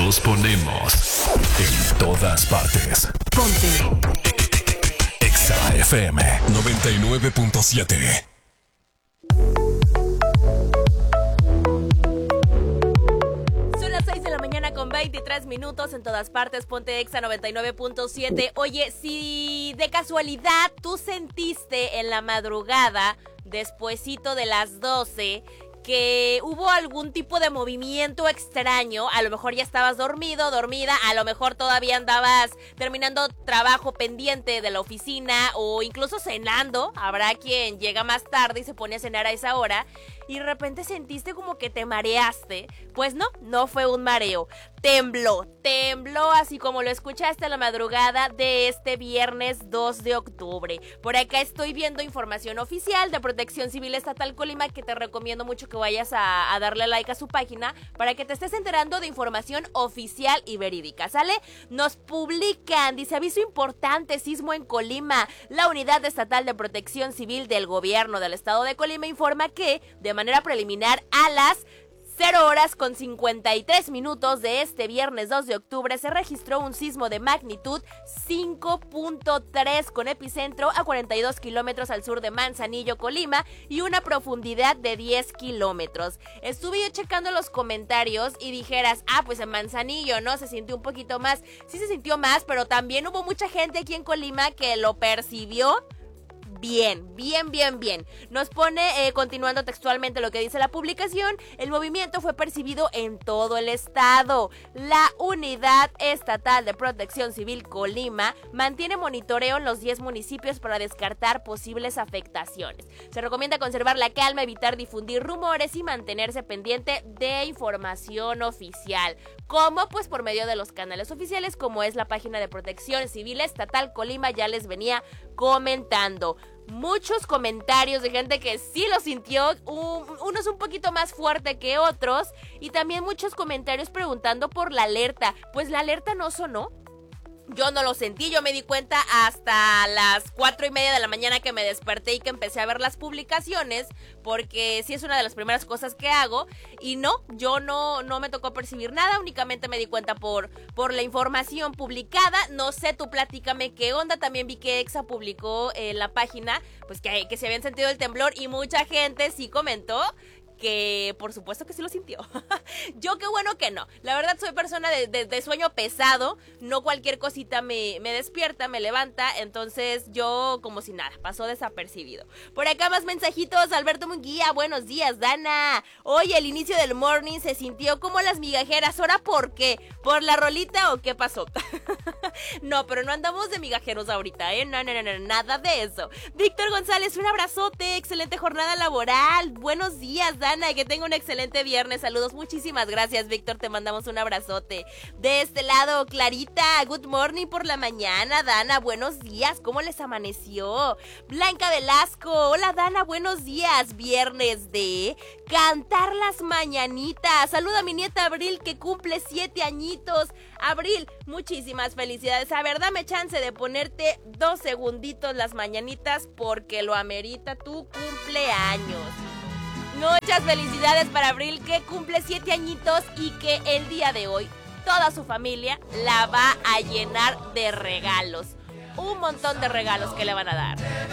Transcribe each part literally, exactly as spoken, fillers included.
Nos ponemos en todas partes. Ponte Exa F M noventa y nueve punto siete. Son las seis de la mañana con veintitrés minutos en todas partes. Ponte Exa noventa y nueve punto siete. Oye, si de casualidad tú sentiste en la madrugada, despuesito de las doce, que hubo algún tipo de movimiento extraño, a lo mejor ya estabas dormido, dormida, a lo mejor todavía andabas terminando trabajo pendiente de la oficina o incluso cenando, habrá quien llega más tarde y se pone a cenar a esa hora y de repente sentiste como que te mareaste. Pues no, no fue un mareo, tembló, tembló así como lo escuchaste a la madrugada de este viernes dos de octubre. Por acá estoy viendo información oficial de Protección Civil Estatal Colima, que te recomiendo mucho que vayas a, a darle like a su página para que te estés enterando de información oficial y verídica, ¿sale? Nos publican, dice: aviso importante, sismo en Colima. La Unidad Estatal de Protección Civil del Gobierno del Estado de Colima informa que, de manera preliminar, a las cero horas con cincuenta y tres minutos de este viernes dos de octubre se registró un sismo de magnitud cinco punto tres con epicentro a cuarenta y dos kilómetros al sur de Manzanillo, Colima, y una profundidad de diez kilómetros. Estuve yo checando los comentarios y dijeras, ah, pues en Manzanillo, ¿no? Se sintió un poquito más. Sí se sintió más, pero también hubo mucha gente aquí en Colima que lo percibió bien, bien, bien, bien. Nos pone, eh, continuando textualmente lo que dice la publicación, el movimiento fue percibido en todo el estado. La Unidad Estatal de Protección Civil Colima mantiene monitoreo en los diez municipios para descartar posibles afectaciones. Se recomienda conservar la calma, evitar difundir rumores y mantenerse pendiente de información oficial. ¿Cómo? Pues por medio de los canales oficiales, como es la página de Protección Civil Estatal Colima, ya les venía comentando. Muchos comentarios de gente que sí lo sintió, un, unos un poquito más fuerte que otros, y también muchos comentarios preguntando por la alerta. Pues la alerta no sonó. Yo no lo sentí, yo me di cuenta hasta las cuatro y media de la mañana que me desperté y que empecé a ver las publicaciones, porque sí es una de las primeras cosas que hago, y no, yo no, no me tocó percibir nada, únicamente me di cuenta por, por la información publicada. No sé, tú platícame qué onda. También vi que Exa publicó en la página, pues que, que se habían sentido el temblor, y mucha gente sí comentó que por supuesto que sí lo sintió. Yo qué bueno que no. La verdad soy persona de, de, de sueño pesado. No cualquier cosita me, me despierta, me levanta. Entonces yo como si nada, pasó desapercibido. Por acá más mensajitos. Alberto Munguía, buenos días, Dana. Hoy el inicio del morning se sintió como las migajeras. ¿Ahora por qué? ¿Por la rolita o qué pasó? No, pero no andamos de migajeros ahorita, ¿eh? No, no, no, no, nada de eso. Víctor González, un abrazote. Excelente jornada laboral. Buenos días, Dana. Ana, que tenga un excelente viernes. Saludos, muchísimas gracias, Víctor, te mandamos un abrazote. De este lado, Clarita, good morning por la mañana. Dana, buenos días, ¿cómo les amaneció? Blanca Velasco, hola Dana, buenos días. Viernes de cantar las mañanitas. Saluda a mi nieta Abril, que cumple siete añitos. Abril, muchísimas felicidades. A ver, dame chance de ponerte dos segunditos las mañanitas porque lo amerita tu cumpleaños. Muchas felicidades para Abril, que cumple siete añitos y que el día de hoy toda su familia la va a llenar de regalos. Un montón de regalos que le van a dar.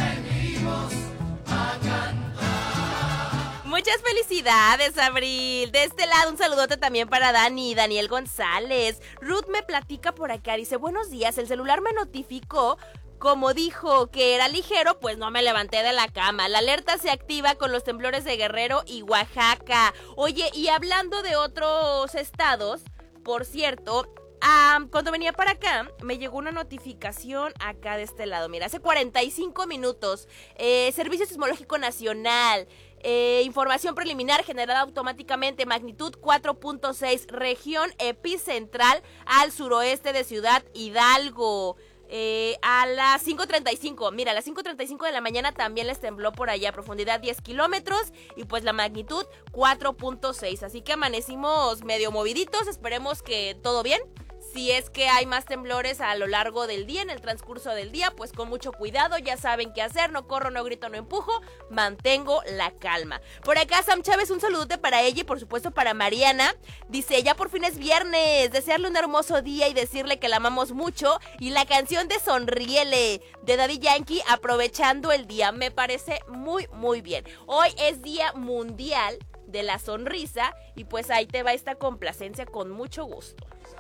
Muchas felicidades, Abril. De este lado, un saludote también para Dani, Daniel González. Ruth me platica por acá, dice: buenos días, el celular me notificó. Como dijo que era ligero, pues no me levanté de la cama. La alerta se activa con los temblores de Guerrero y Oaxaca. Oye, y hablando de otros estados, por cierto, um, cuando venía para acá, me llegó una notificación acá de este lado. Mira, hace cuarenta y cinco minutos, eh, Servicio Sismológico Nacional, eh, información preliminar generada automáticamente, magnitud cuatro punto seis, región epicentral al suroeste de Ciudad Hidalgo. Eh, a las cinco treinta y cinco, mira, a las cinco treinta y cinco de la mañana también les tembló por allá, profundidad diez kilómetros y pues la magnitud cuatro punto seis, así que amanecimos medio moviditos, esperemos que todo bien. Si es que hay más temblores a lo largo del día, en el transcurso del día, pues con mucho cuidado, ya saben qué hacer, no corro, no grito, no empujo, mantengo la calma. Por acá Sam Chávez, un saludote para ella y por supuesto para Mariana. Dice, ya por fin es viernes, desearle un hermoso día y decirle que la amamos mucho. Y la canción de Sonríele de Daddy Yankee, aprovechando el día, me parece muy muy bien. Hoy es Día Mundial de la Sonrisa y pues ahí te va esta complacencia con mucho gusto.